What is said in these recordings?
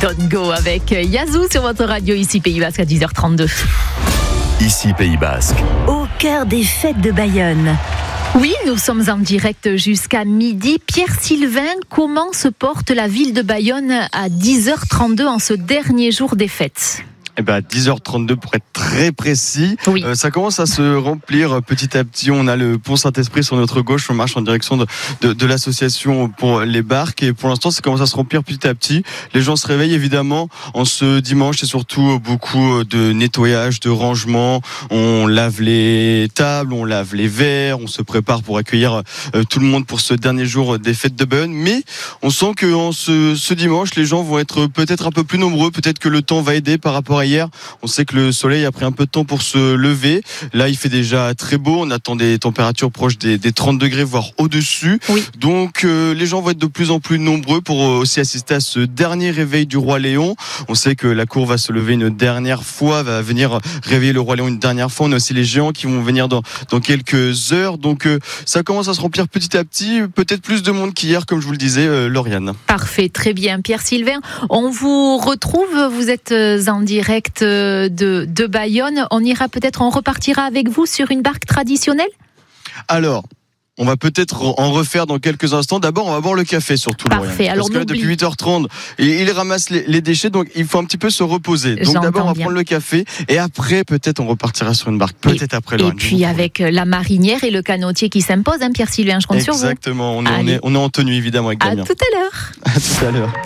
Don't Go avec Yazoo sur votre radio, ici Pays Basque à 10h32. Ici Pays Basque. Au cœur des fêtes de Bayonne. Oui, nous sommes en direct jusqu'à midi. Pierre Sylvain, comment se porte la ville de Bayonne à 10h32 en ce dernier jour des fêtes ? 10h32 pour être très précis. Oui. Ça commence à se remplir petit à petit. On a le pont Saint-Esprit sur notre gauche. On marche en direction de l'association pour les barques. Et pour l'instant, ça commence à se remplir petit à petit. Les gens se réveillent évidemment en ce dimanche. C'est surtout beaucoup de nettoyage, de rangement. On lave les tables, on lave les verres. On se prépare pour accueillir tout le monde pour ce dernier jour des fêtes de Bayonne. Mais on sent que en ce dimanche, les gens vont être peut-être un peu plus nombreux. Peut-être que le temps va aider par rapport à hier. On sait que le soleil a pris un peu de temps pour se lever. Là, il fait déjà très beau. On attend des températures proches des 30 degrés, voire au-dessus. Oui. Donc, les gens vont être de plus en plus nombreux pour aussi assister à ce dernier réveil du Roi Léon. On sait que la cour va se lever une dernière fois, va venir réveiller le Roi Léon une dernière fois. On a aussi les géants qui vont venir dans quelques heures. Donc, ça commence à se remplir petit à petit. Peut-être plus de monde qu'hier, comme je vous le disais, Lauriane. Parfait, très bien. Pierre Sylvain, on vous retrouve. Vous êtes en direct de Bayonne. On repartira avec vous sur une barque traditionnelle ? Alors, on va peut-être en refaire dans quelques instants. D'abord, on va boire le café surtout. Parfait. Parce que là, depuis 8h30, il ramasse les déchets, donc il faut un petit peu se reposer. Donc d'abord, on va prendre le café et après, peut-être, on repartira sur une barque. Peut-être après. Et puis avec la marinière et le canotier qui s'impose, Pierre Sylvain, je compte sur vous. Exactement. On est en tenue, évidemment, avec Damien. À tout à l'heure. À tout à l'heure.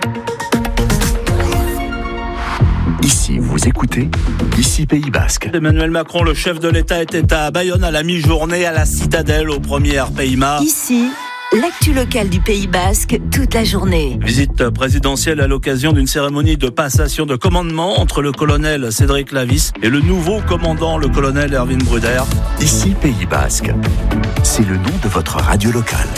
Ici, vous écoutez Ici Pays Basque. Emmanuel Macron, le chef de l'État, était à Bayonne à la mi-journée, à la Citadelle, aux premières Pays-Mas. Ici, l'actu locale du Pays Basque toute la journée. Visite présidentielle à l'occasion d'une cérémonie de passation de commandement entre le colonel Cédric Lavis et le nouveau commandant, le colonel Erwin Bruder. Ici Pays Basque. C'est le nom de votre radio locale.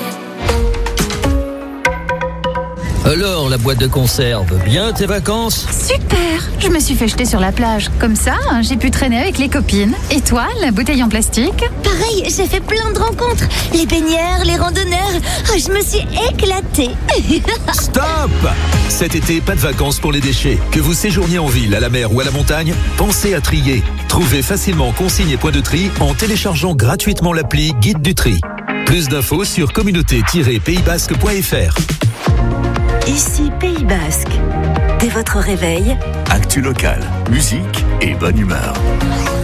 Alors, la boîte de conserve, bien tes vacances ? Super! Je me suis fait jeter sur la plage. Comme ça, j'ai pu traîner avec les copines. Et toi, la bouteille en plastique ? Pareil, j'ai fait plein de rencontres. Les baigneurs, les randonneurs. Oh, je me suis éclatée. Stop! Cet été, pas de vacances pour les déchets. Que vous séjourniez en ville, à la mer ou à la montagne, pensez à trier. Trouvez facilement consignes et points de tri en téléchargeant gratuitement l'appli Guide du tri. Plus d'infos sur communauté-paysbasque.fr. Ici Pays Basque. Dès votre réveil, Actu locale, musique et bonne humeur.